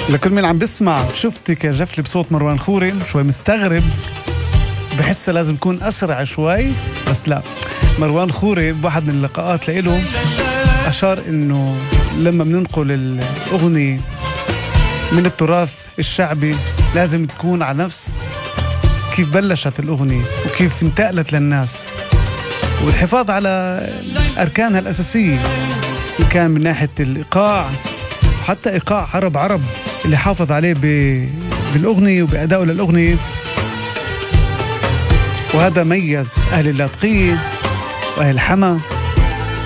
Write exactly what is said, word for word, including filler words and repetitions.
لكل مين عم بسمع شفتك يا جفلي بصوت مروان خوري شوي مستغرب، بحسها لازم يكون أسرع شوي، بس لا. مروان خوري بواحد من اللقاءات لإله أشار إنه لما بننقل الأغنية من التراث الشعبي لازم تكون على نفس كيف بلشت الأغنية وكيف انتقلت للناس، والحفاظ على أركانها الأساسية إن كان من ناحية الإيقاع وحتى إيقاع عرب عرب اللي حافظ عليه بالأغنية وبأدائه للأغنية. وهذا ميز أهل اللاذقية وأهل الحما